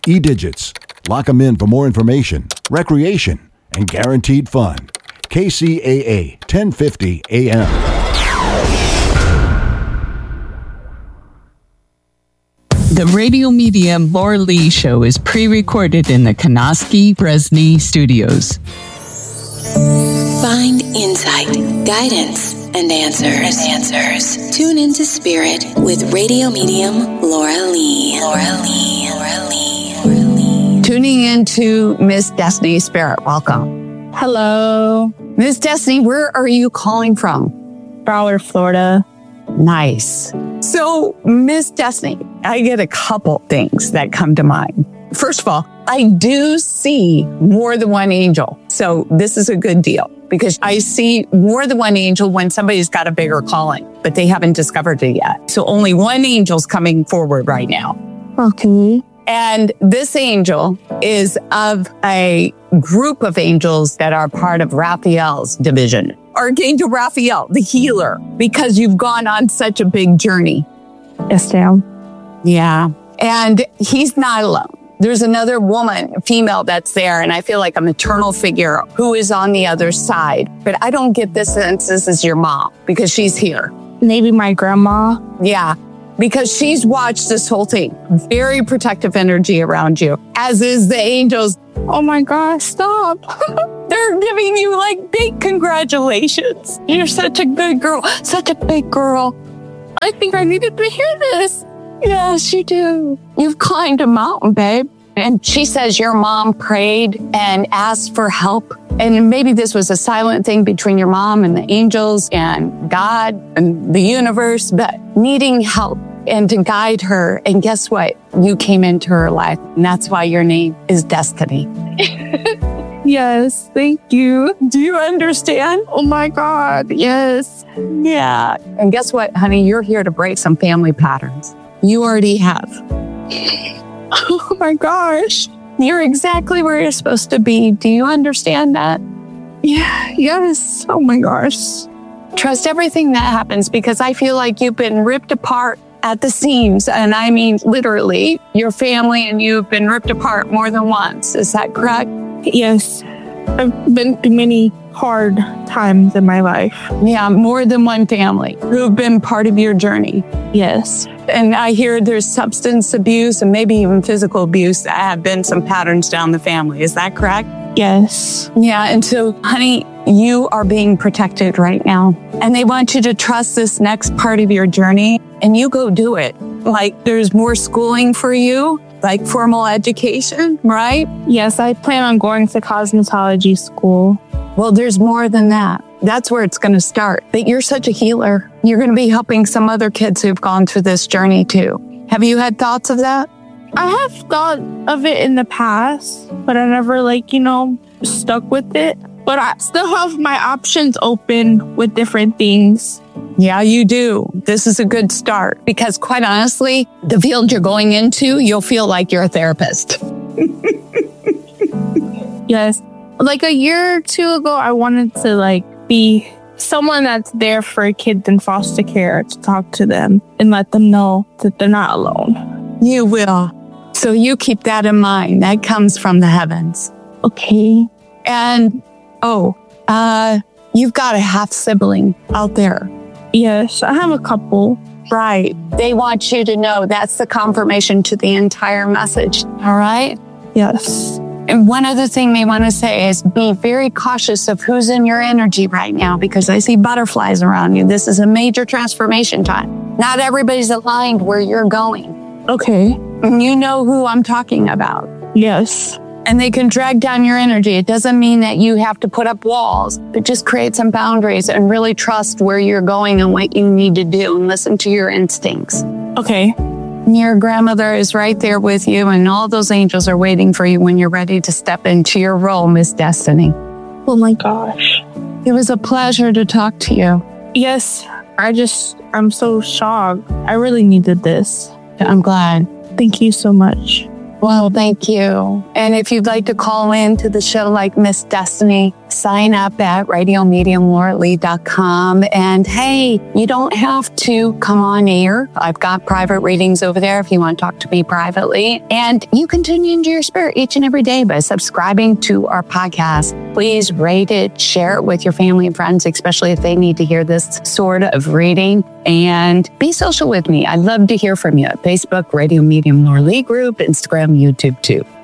E-Digits. Lock them in for more information, recreation, and guaranteed fun. KCAA 1050 AM. The Radio Medium Laura Lee Show is pre-recorded in the Kanoski Bresney Studios. Find insight, guidance, and answers. Tune into Spirit with Radio Medium Laura Lee. Tuning into Miss Destiny Spirit. Welcome. Hello. Miss Destiny, where are you calling from? Broward, Florida. Nice. So, Miss Destiny, I get a couple things that come to mind. First of all, I do see more than one angel. So this is a good deal because I see more than one angel when somebody's got a bigger calling, but they haven't discovered it yet. So only one angel's coming forward right now. Okay. And this angel is of a group of angels that are part of Raphael's division. Archangel Raphael, the healer, because you've gone on such a big journey. Yes, ma'am. Yeah. And he's not alone. There's another woman, a female that's there, and I feel like a maternal figure who is on the other side. But I don't get this sense this is your mom because she's here. Maybe my grandma. Yeah. Because she's watched this whole thing. Very protective energy around you, as is the angels. Oh my gosh, stop. They're giving you like big congratulations. You're such a good girl, such a big girl. I think I needed to hear this. Yes, you do. You've climbed a mountain, babe. And she says your mom prayed and asked for help. And maybe this was a silent thing between your mom and the angels and God and the universe, but needing help and to guide her. And guess what? You came into her life. And that's why your name is Destiny. Yes, thank you. Do you understand? Oh my God, yes. Yeah. And guess what, honey? You're here to break some family patterns. You already have. Oh my gosh. You're exactly where you're supposed to be. Do you understand that? Yeah, yes. Oh my gosh. Trust everything that happens because I feel like you've been ripped apart at the seams. And I mean, literally, your family and you have been ripped apart more than once. Is that correct? Yes. I've been through many hard times in my life. Yeah, more than one family who've been part of your journey. Yes. And I hear there's substance abuse and maybe even physical abuse that have been some patterns down the family. Is that correct? Yes. Yeah. And so, honey, you are being protected right now. And they want you to trust this next part of your journey and you go do it. Like there's more schooling for you, like formal education, right? Yes, I plan on going to cosmetology school. Well, there's more than that. That's where it's going to start. But you're such a healer. You're going to be helping some other kids who've gone through this journey too. Have you had thoughts of that? I have thought of it in the past, but I never stuck with it. But I still have my options open with different things. Yeah, you do. This is a good start because quite honestly, the field you're going into, you'll feel like you're a therapist. Yes. Like a year or two ago, I wanted to be someone that's there for kids in foster care to talk to them and let them know that they're not alone. You will. So you keep that in mind. That comes from the heavens. Okay. And, you've got a half sibling out there. Yes, I have a couple. Right. They want you to know that's the confirmation to the entire message. All right? Yes. And one other thing they want to say is be very cautious of who's in your energy right now because I see butterflies around you. This is a major transformation time. Not everybody's aligned where you're going. Okay. And you know who I'm talking about. Yes. And they can drag down your energy. It doesn't mean that you have to put up walls, but just create some boundaries and really trust where you're going and what you need to do and listen to your instincts. Okay. Your grandmother is right there with you and all those angels are waiting for you when you're ready to step into your role, Miss Destiny. Oh my gosh. It was a pleasure to talk to you. Yes. I'm so shocked. I really needed this. I'm glad. Thank you so much. Well, thank you. And if you'd like to call in to the show like Miss Destiny, sign up at radiomediumlauralee.com. And hey, you don't have to come on air. I've got private readings over there if you want to talk to me privately. And you can tune into your spirit each and every day by subscribing to our podcast. Please rate it, share it with your family and friends, especially if they need to hear this sort of reading. And be social with me. I'd love to hear from you at Facebook, Radio Medium Laura Lee Group, Instagram, YouTube too.